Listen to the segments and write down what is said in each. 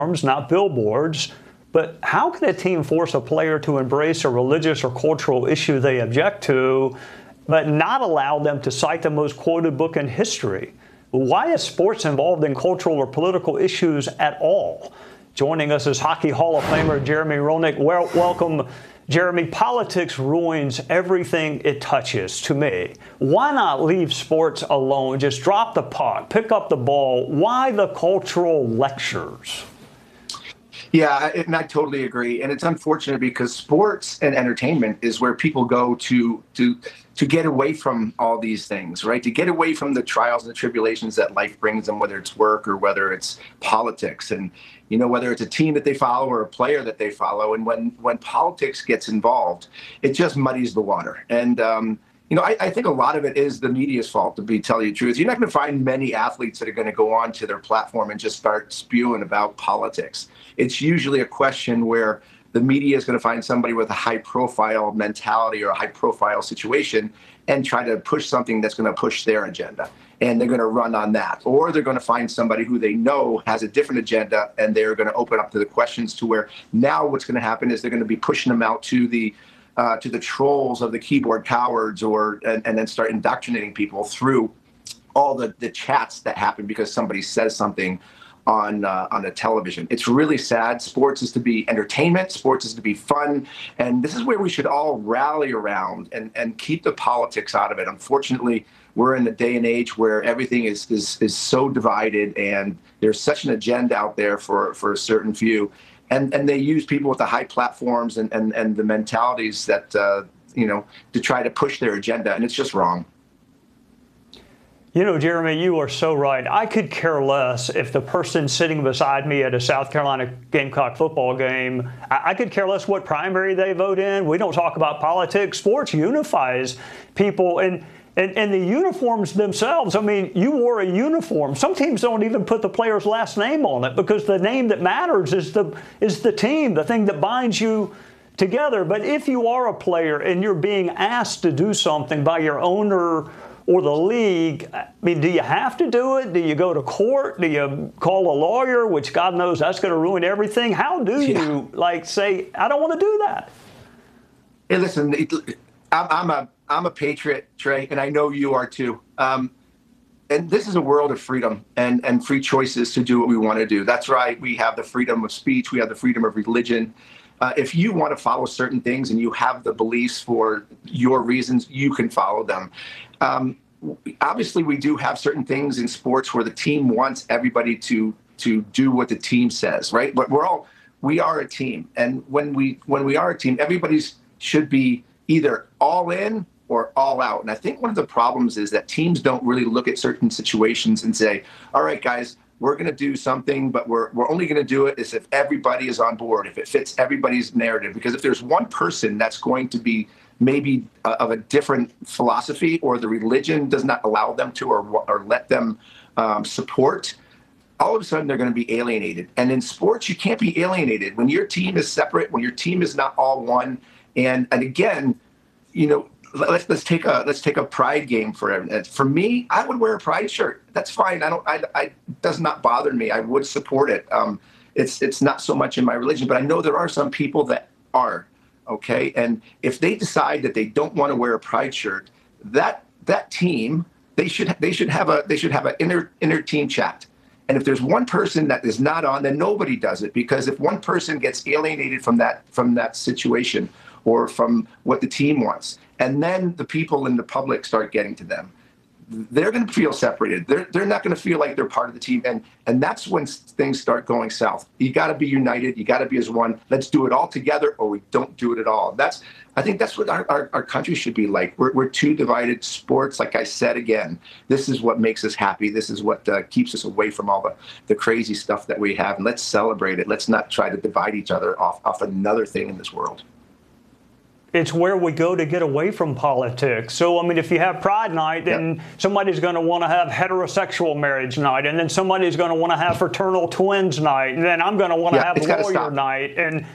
not billboards. But how can a team force a player to embrace a religious or cultural issue they object to, but not allow them to cite the most quoted book in history? Why is sports involved in cultural or political issues at all? Joining us is Hockey Hall of Famer Jeremy Roenick. Welcome, Jeremy. Politics ruins everything it touches, to me. Why not leave sports alone? Just drop the puck, pick up the ball. Why the cultural lectures? Yeah, and I totally agree. And it's unfortunate because sports and entertainment is where people go to get away from all these things, right? To get away from the trials and the tribulations that life brings them, whether it's work or whether it's politics, and whether it's a team that they follow or a player that they follow. And when politics gets involved, it just muddies the water. And I think a lot of it is the media's fault, to tell you the truth. You're not going to find many athletes that are going to go on to their platform and just start spewing about politics. It's usually a question where the media is going to find somebody with a high-profile mentality or a high-profile situation and try to push something that's going to push their agenda. And they're going to run on that. Or they're going to find somebody who they know has a different agenda, and they're going to open up to the questions to where now what's going to happen is they're going to be pushing them out to the trolls of the keyboard cowards, and then start indoctrinating people through all the chats that happen because somebody says something on a television. It's really sad. Sports is to be entertainment. Sports is to be fun. And this is where we should all rally around and keep the politics out of it. Unfortunately, we're in a day and age where everything is so divided, and there's such an agenda out there for a certain few. And they use people with the high platforms and the mentalities that, to try to push their agenda. And it's just wrong. Jeremy, you are so right. I could care less if the person sitting beside me at a South Carolina Gamecock football game, I could care less what primary they vote in. We don't talk about politics. Sports unifies people. And the uniforms themselves, I mean, you wore a uniform. Some teams don't even put the player's last name on it because the name that matters is the team, the thing that binds you together. But if you are a player and you're being asked to do something by your owner or the league, I mean, do you have to do it? Do you go to court? Do you call a lawyer, which God knows that's going to ruin everything? How do you, say, I don't want to do that? Hey, listen, I'm a patriot, Trey, and I know you are too. And this is a world of freedom and free choices to do what we want to do. That's right. We have the freedom of speech. We have the freedom of religion. If you want to follow certain things and you have the beliefs for your reasons, you can follow them. Obviously, we do have certain things in sports where the team wants everybody to do what the team says, right? But we are a team. And when we are a team, everybody should be either all in or all out. And I think one of the problems is that teams don't really look at certain situations and say, all right, guys, we're going to do something, but we're only going to do it if everybody is on board, if it fits everybody's narrative. Because if there's one person that's going to be maybe of a different philosophy, or the religion does not allow them to or let them support, all of a sudden they're going to be alienated. And in sports, you can't be alienated. When your team is separate, when your team is not all one, and again, let's take a pride game for me. I would wear a pride shirt. That's fine. It does not bother me. I would support it. It's not so much in my religion, but I know there are some people that are. Okay, and if they decide that they don't want to wear a pride shirt, that team they should have an inner team chat. And if there's one person that is not on, then nobody does it, because if one person gets alienated from that situation or from what the team wants, and then the people in the public start getting to them, they're going to feel separated. They're not going to feel like they're part of the team. And that's when things start going south. You got to be united. You got to be as one. Let's do it all together, or we don't do it at all. I think that's what our country should be like. We're two divided. Sports, like I said again, this is what makes us happy. This is what keeps us away from all the crazy stuff that we have. And let's celebrate it. Let's not try to divide each other off another thing in this world. It's where we go to get away from politics. So, I mean, if you have Pride Night, then somebody's going to want to have heterosexual marriage night, and then somebody's going to want to have fraternal twins night, and then I'm going to want to have lawyer night. And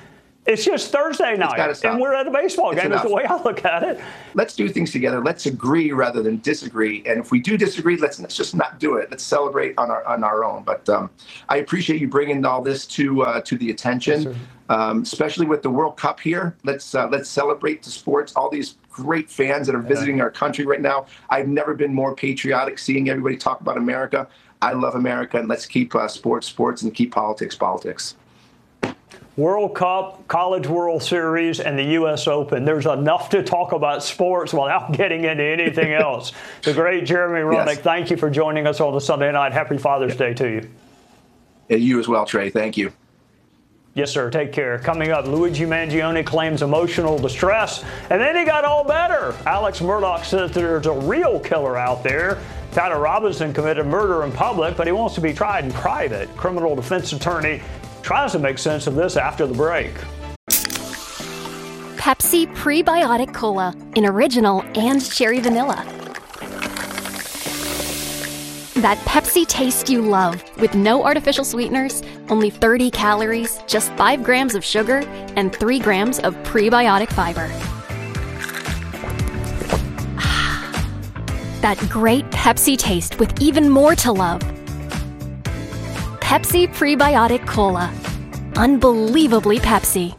It's just Thursday night, and we're at a baseball game. That's the way I look at it. Let's do things together. Let's agree rather than disagree. And if we do disagree, let's just not do it. Let's celebrate on our own. But I appreciate you bringing all this to the attention, especially with the World Cup here. Let's celebrate the sports. All these great fans that are visiting our country right now. I've never been more patriotic seeing everybody talk about America. I love America, and let's keep sports, and keep politics. World Cup, College World Series, and the U.S. Open. There's enough to talk about sports without getting into anything else. The great Jeremy Roenick, thank you for joining us on the Sunday night. Happy Father's Day to you. And you as well, Trey. Thank you. Yes, sir. Take care. Coming up, Luigi Mangione claims emotional distress, and then he got all better. Alex Murdaugh says there's a real killer out there. Tyler Robinson committed murder in public, but he wants to be tried in private. Criminal defense attorney tries to make sense of this after the break. Pepsi Prebiotic Cola in original and cherry vanilla. That Pepsi taste you love with no artificial sweeteners, only 30 calories, just 5 grams of sugar, and 3 grams of prebiotic fiber. That great Pepsi taste with even more to love. Pepsi Prebiotic Cola. Unbelievably Pepsi.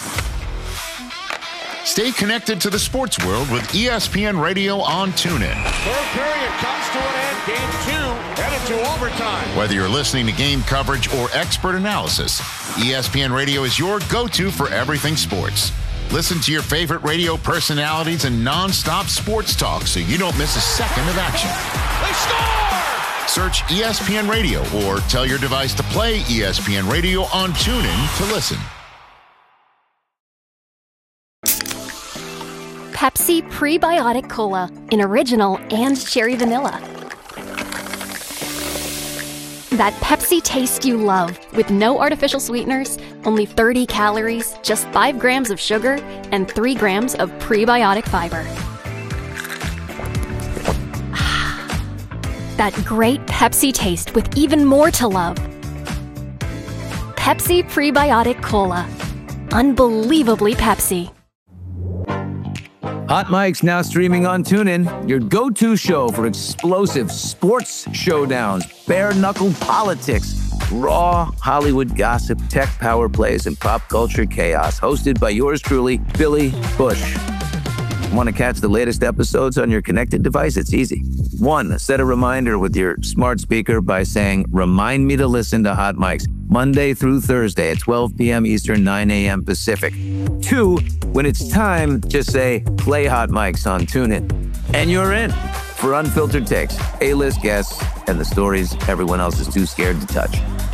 Stay connected to the sports world with ESPN Radio on TuneIn. Third period comes to an end. Game 2 headed to overtime. Whether you're listening to game coverage or expert analysis, ESPN Radio is your go-to for everything sports. Listen to your favorite radio personalities and non-stop sports talk so you don't miss a second of action. They score! Search ESPN Radio or tell your device to play ESPN Radio on TuneIn to listen. Pepsi Prebiotic Cola in original and cherry vanilla. That Pepsi taste you love with no artificial sweeteners, only 30 calories, just 5 grams of sugar, and 3 grams of prebiotic fiber. That great Pepsi taste with even more to love. Pepsi Prebiotic Cola. Unbelievably Pepsi. Hot Mike's now streaming on TuneIn, your go-to show for explosive sports showdowns, bare-knuckle politics, raw Hollywood gossip, tech power plays, and pop culture chaos. Hosted by yours truly, Billy Bush. Want to catch the latest episodes on your connected device? It's easy. 1, set a reminder with your smart speaker by saying, "Remind me to listen to Hot Mike's Monday through Thursday at 12 p.m. Eastern, 9 a.m. Pacific." 2, when it's time, just say, "Play Hot Mike's" on TuneIn. And you're in for unfiltered takes, A-list guests, and the stories everyone else is too scared to touch.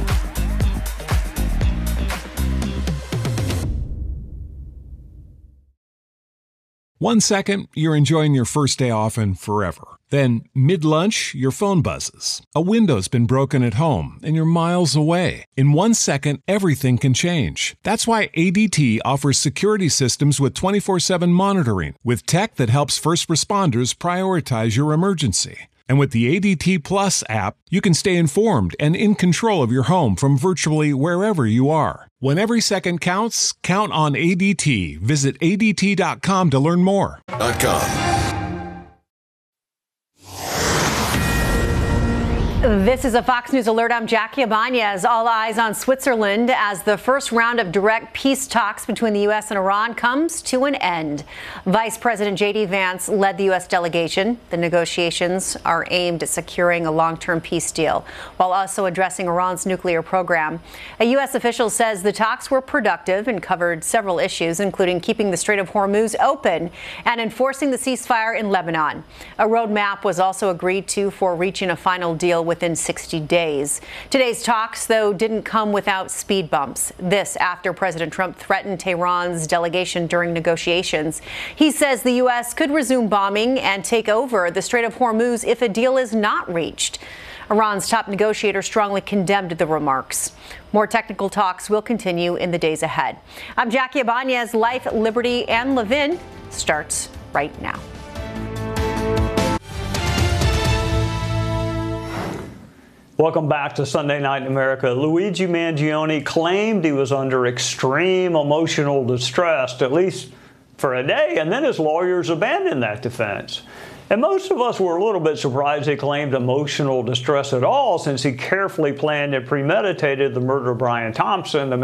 One second, you're enjoying your first day off and forever. Then, mid-lunch, your phone buzzes. A window's been broken at home, and you're miles away. In 1 second, everything can change. That's why ADT offers security systems with 24/7 monitoring, with tech that helps first responders prioritize your emergency. And with the ADT Plus app, you can stay informed and in control of your home from virtually wherever you are. When every second counts, count on ADT. Visit ADT.com to learn more. This is a Fox News alert. I'm Jackie Ibanez. All eyes on Switzerland as the first round of direct peace talks between the U.S. and Iran comes to an end. Vice President J.D. Vance led the U.S. delegation. The negotiations are aimed at securing a long-term peace deal while also addressing Iran's nuclear program. A U.S. official says the talks were productive and covered several issues, including keeping the Strait of Hormuz open and enforcing the ceasefire in Lebanon. A roadmap was also agreed to for reaching a final deal within 60 days. Today's talks, though, didn't come without speed bumps. This after President Trump threatened Tehran's delegation during negotiations. He says the U.S. could resume bombing and take over the Strait of Hormuz if a deal is not reached. Iran's top negotiator strongly condemned the remarks. More technical talks will continue in the days ahead. I'm Jackie Ibanez. Life, Liberty, and Levin starts right now. Welcome back to Sunday Night in America. Luigi Mangione claimed he was under extreme emotional distress, at least for a day, and then his lawyers abandoned that defense. And most of us were a little bit surprised he claimed emotional distress at all, since he carefully planned and premeditated the murder of Brian Thompson, the